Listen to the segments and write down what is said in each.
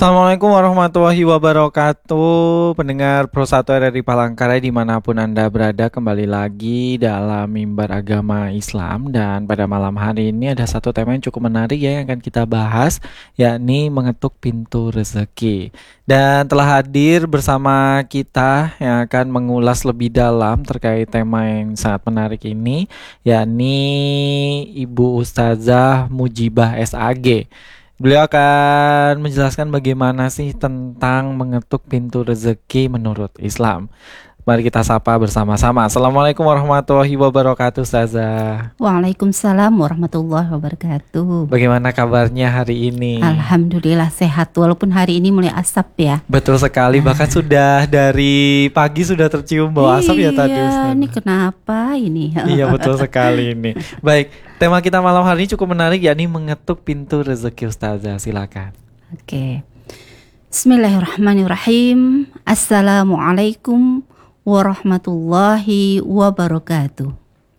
Assalamualaikum warahmatullahi wabarakatuh. Pendengar Pro 1 RRI Palangkaraya dimanapun Anda berada, kembali lagi dalam Mimbar Agama Islam. Dan pada malam hari ini ada satu tema yang cukup menarik yang akan kita bahas, yakni mengetuk pintu rezeki. Dan telah hadir bersama kita yang akan mengulas lebih dalam terkait tema yang sangat menarik ini, yakni Ibu Ustazah Mujibah SAG. Beliau akan menjelaskan bagaimana sih tentang mengetuk pintu rezeki menurut Islam. Mari kita sapa bersama-sama. Assalamualaikum warahmatullahi wabarakatuh, Ustazah. Waalaikumsalam warahmatullahi wabarakatuh. Bagaimana kabarnya hari ini? Alhamdulillah sehat, walaupun hari ini mulai asap ya. Betul sekali, bahkan sudah dari pagi sudah tercium bau asap ya tadi, Ustazah. Ini kenapa ini? Iya, betul sekali ini. Baik, tema kita malam hari ini cukup menarik, yakni mengetuk pintu rezeki, Ustazah. Silakan. Oke. Bismillahirrahmanirrahim. Assalamualaikum warahmatullahi wabarakatuh.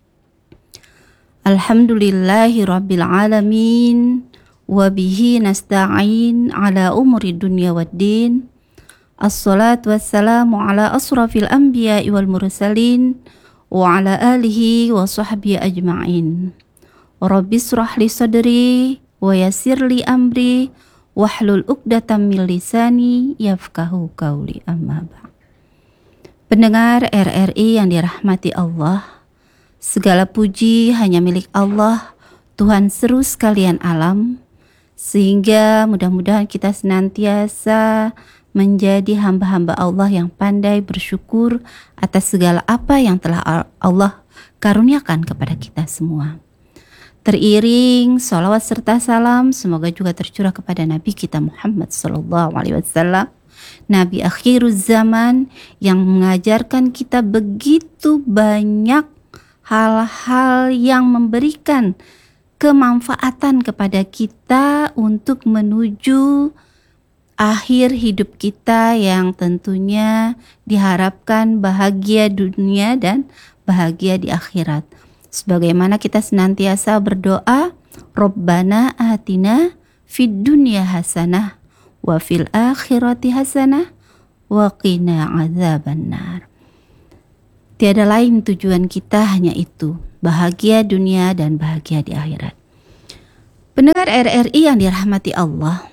Alhamdulillahi rabbil alamin, wabihi nasta'in ala umuri dunya waddin. Assalatu wassalamu ala asrafil anbiya'i wal mursalin wa ala alihi wa sahbihi ajma'in. Rabbi israh li sadri wa yassir li amri wahlul 'uqdatam min lisani yafqahu qawli, amma ba'd. Pendengar RRI yang dirahmati Allah, segala puji hanya milik Allah, Tuhan seru sekalian alam, sehingga mudah-mudahan kita senantiasa menjadi hamba-hamba Allah yang pandai bersyukur atas segala apa yang telah Allah karuniakan kepada kita semua. Teriring salawat serta salam semoga juga tercurah kepada Nabi kita Muhammad SAW, Nabi akhiruz zaman yang mengajarkan kita begitu banyak hal-hal yang memberikan kemanfaatan kepada kita untuk menuju akhir hidup kita yang tentunya diharapkan bahagia dunia dan bahagia di akhirat. Sebagaimana kita senantiasa berdoa, Rabbana atina fid dunya hasanah wa fil akhirati hasanah wa qina adzabannar. Tiada lain tujuan kita hanya itu, bahagia dunia dan bahagia di akhirat. Pendengar RRI yang dirahmati Allah,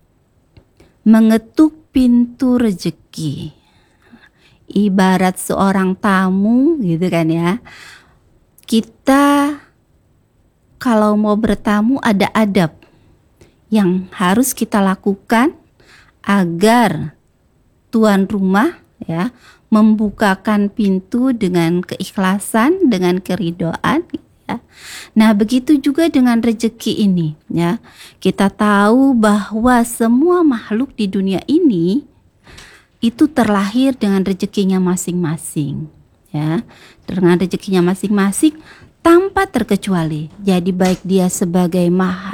mengetuk pintu rezeki ibarat seorang tamu gitu kan ya. Kita kalau mau bertamu ada adab yang harus kita lakukan agar tuan rumah ya membukakan pintu dengan keikhlasan, dengan keridhaan ya. Nah, begitu juga dengan rezeki ini ya. Kita tahu bahwa semua makhluk di dunia ini itu terlahir dengan rezekinya masing-masing ya. Dengan rezekinya masing-masing tanpa terkecuali. Jadi baik dia sebagai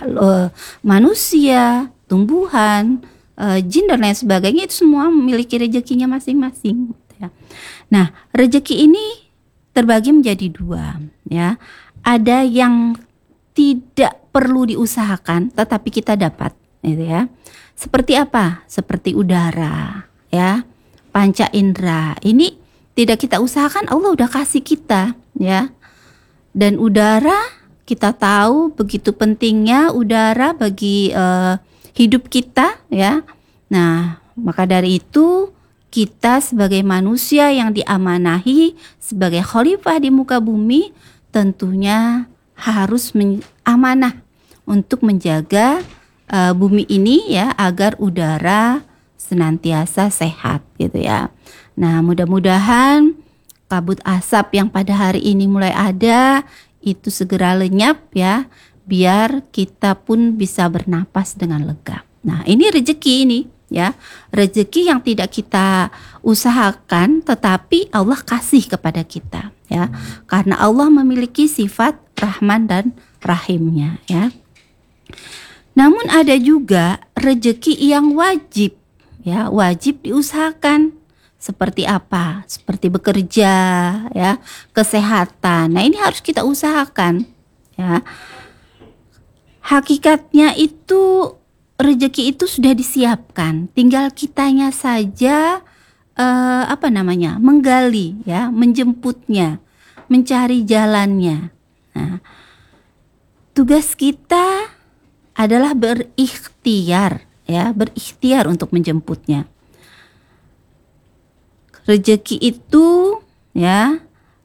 manusia, tumbuhan, jin dan lain sebagainya, itu semua memiliki rezekinya masing-masing ya. Nah, rezeki ini terbagi menjadi dua ya. Ada yang tidak perlu diusahakan tetapi kita dapat gitu ya. Seperti apa? Seperti udara ya, panca indera. Ini tidak kita usahakan, Allah udah kasih kita ya. Dan udara kita tahu begitu pentingnya udara bagi hidup kita ya. Nah, maka dari itu kita sebagai manusia yang diamanahi sebagai khalifah di muka bumi tentunya harus amanah untuk menjaga bumi ini ya, agar udara senantiasa sehat gitu ya. Nah, mudah-mudahan kabut asap yang pada hari ini mulai ada itu segera lenyap ya, biar kita pun bisa bernapas dengan lega. Nah, ini rezeki ini ya, rezeki yang tidak kita usahakan tetapi Allah kasih kepada kita ya, karena Allah memiliki sifat Rahman dan Rahimnya ya. Namun ada juga rezeki yang wajib ya, wajib diusahakan. Seperti apa? Seperti bekerja ya, kesehatan. Nah, ini harus kita usahakan ya. Hakikatnya itu rezeki itu sudah disiapkan, tinggal kitanya saja menggali ya, menjemputnya, mencari jalannya. Nah, tugas kita adalah berikhtiar ya, berikhtiar untuk menjemputnya. Rezeki itu ya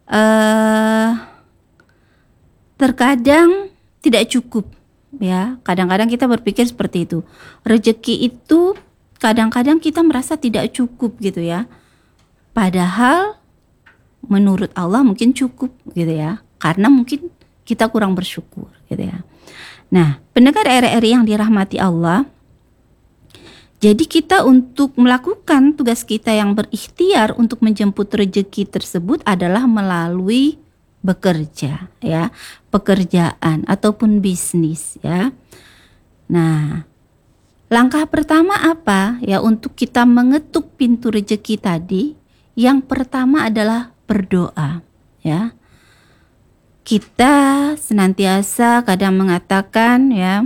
terkadang tidak cukup ya. Kadang-kadang kita berpikir seperti itu. Rezeki itu kadang-kadang kita merasa tidak cukup gitu ya. Padahal menurut Allah mungkin cukup gitu ya. Karena mungkin kita kurang bersyukur gitu ya. Nah, pendengar RRI yang dirahmati Allah, jadi kita untuk melakukan tugas kita yang berikhtiar untuk menjemput rezeki tersebut adalah melalui bekerja ya, pekerjaan ataupun bisnis ya. Nah, langkah pertama apa ya untuk kita mengetuk pintu rezeki tadi? Yang pertama adalah berdoa ya. Kita senantiasa kadang mengatakan ya,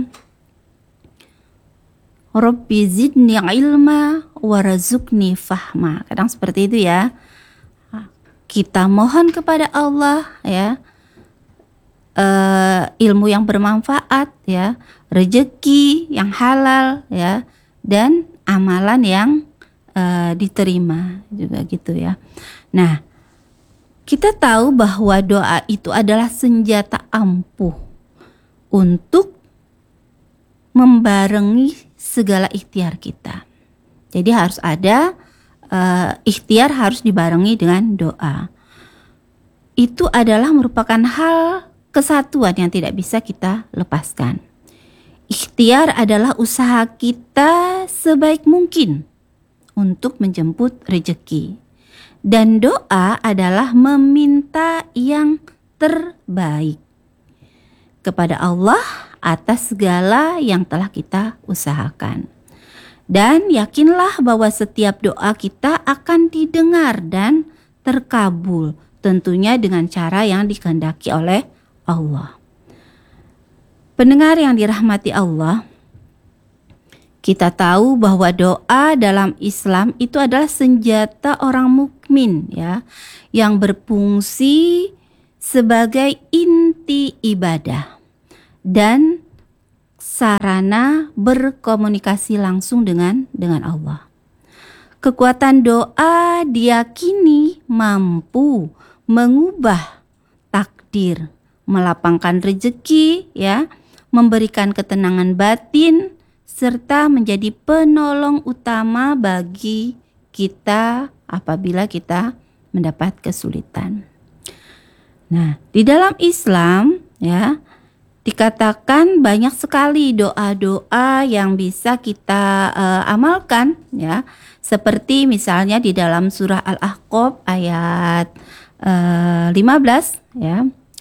Rabbi zidni ilma warazukni fahma. Kadang seperti itu ya. Kita mohon kepada Allah ya, ilmu yang bermanfaat ya, rezeki yang halal ya, dan amalan yang diterima juga gitu ya. Nah, kita tahu bahwa doa itu adalah senjata ampuh untuk membarengi segala ikhtiar kita. Jadi harus ada ikhtiar, harus dibarengi dengan doa. Itu adalah merupakan hal kesatuan yang tidak bisa kita lepaskan. Ikhtiar adalah usaha kita sebaik mungkin untuk menjemput rezeki. Dan doa adalah meminta yang terbaik kepada Allah atas segala yang telah kita usahakan. Dan yakinlah bahwa setiap doa kita akan didengar dan terkabul, tentunya dengan cara yang dikehendaki oleh Allah. Pendengar yang dirahmati Allah, kita tahu bahwa doa dalam Islam itu adalah senjata orang mukmin ya, yang berfungsi sebagai inti ibadah dan sarana berkomunikasi langsung dengan Allah. Kekuatan doa diyakini mampu mengubah takdir, melapangkan rezeki ya, memberikan ketenangan batin, serta menjadi penolong utama bagi kita apabila kita mendapat kesulitan. Nah, di dalam Islam ya, dikatakan banyak sekali doa-doa yang bisa kita amalkan ya, seperti misalnya di dalam surah Al-Ahqaf ayat 15 ya.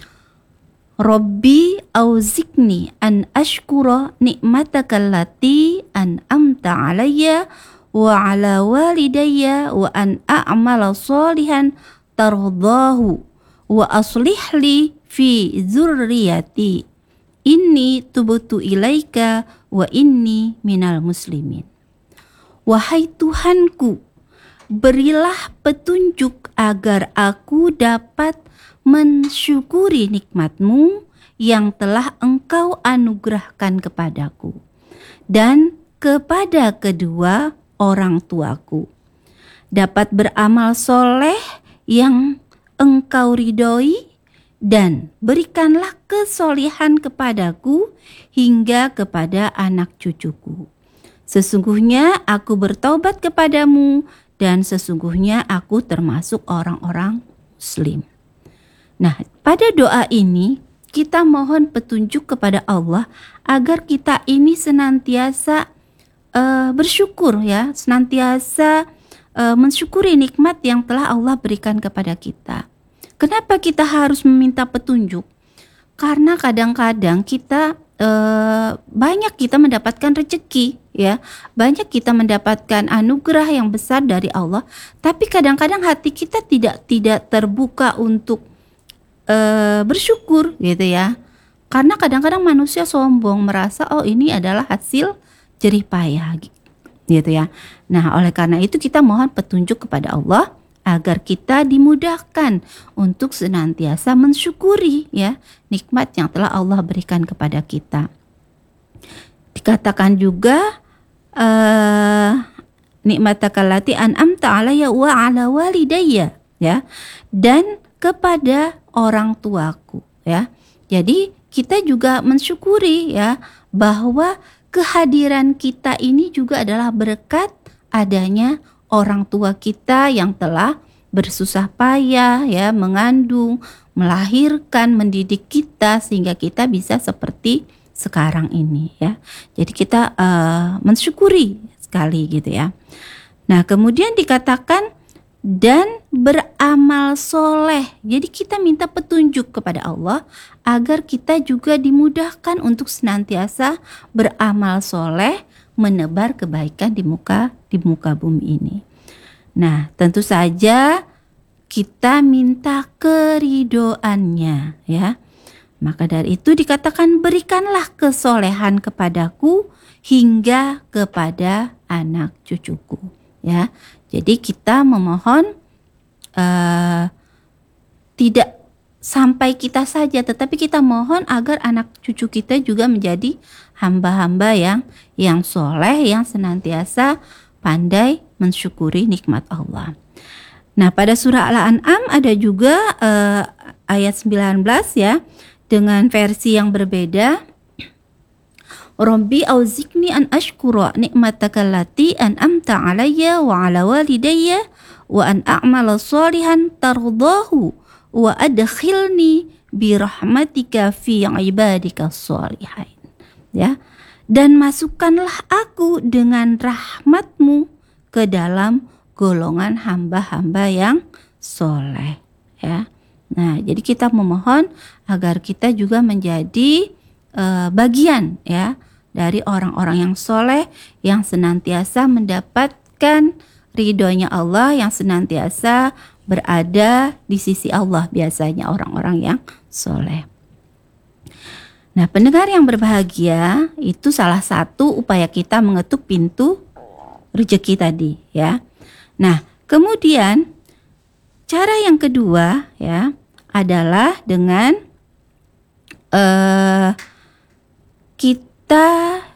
Rabbi auzikni an ashkura ni'mataka allati an'amta alayya wa ala walidayya wa an a'mala salihan tardahu wa aslih li fi dzurriyyati inni tubtu ilaika wa inni minal muslimin. Wahai Tuhanku, berilah petunjuk agar aku dapat mensyukuri nikmat-Mu yang telah Engkau anugerahkan kepadaku dan kepada kedua orang tuaku, dapat beramal soleh yang Engkau ridhoi, dan berikanlah kesolehan kepadaku hingga kepada anak cucuku. Sesungguhnya aku bertaubat kepadamu dan sesungguhnya aku termasuk orang-orang muslim. Nah, pada doa ini kita mohon petunjuk kepada Allah agar kita ini senantiasa bersyukur ya, senantiasa mensyukuri nikmat yang telah Allah berikan kepada kita. Kenapa kita harus meminta petunjuk? Karena kadang-kadang kita banyak kita mendapatkan rezeki ya, banyak kita mendapatkan anugerah yang besar dari Allah, tapi kadang-kadang hati kita tidak terbuka untuk bersyukur gitu ya. Karena kadang-kadang manusia sombong, merasa oh ini adalah hasil jerih payah gitu ya. Nah, oleh karena itu kita mohon petunjuk kepada Allah agar kita dimudahkan untuk senantiasa mensyukuri ya nikmat yang telah Allah berikan kepada kita. Dikatakan juga nikmatakallati an'amta alayya wa ala walidayya ya, dan kepada orang tuaku ya. Jadi kita juga mensyukuri ya bahwa kehadiran kita ini juga adalah berkat adanya orang tua kita yang telah bersusah payah ya mengandung, melahirkan, mendidik kita sehingga kita bisa seperti sekarang ini ya. Jadi kita mensyukuri sekali gitu ya. Nah, kemudian dikatakan dan beramal soleh. Jadi kita minta petunjuk kepada Allah agar kita juga dimudahkan untuk senantiasa beramal soleh, menebar kebaikan di muka bumi ini. Nah, tentu saja kita minta keridoannya ya. Maka dari itu dikatakan berikanlah kesolehan kepadaku hingga kepada anak cucuku ya. Jadi kita memohon tidak sampai kita saja, tetapi kita mohon agar anak cucu kita juga menjadi hamba-hamba yang soleh, yang senantiasa pandai mensyukuri nikmat Allah. Nah, pada surah Al-An'am ada juga ayat 19 ya, dengan versi yang berbeda. Rabbi auzikni an ashkura nikmataka allati an'amta alayya wa ala walidayya wa an a'mala salihan tardahu wa adkhilni bi rahmatika fi ibadika sholihin. Ya. Dan masukkanlah aku dengan rahmatmu ke dalam golongan hamba-hamba yang soleh ya. Nah, jadi kita memohon agar kita juga menjadi bagian ya dari orang-orang yang soleh, yang senantiasa mendapatkan ridhonya Allah, yang senantiasa berada di sisi Allah, biasanya orang-orang yang soleh. Nah, pendengar yang berbahagia, itu salah satu upaya kita mengetuk pintu rezeki tadi ya. Nah, kemudian cara yang kedua ya adalah dengan kita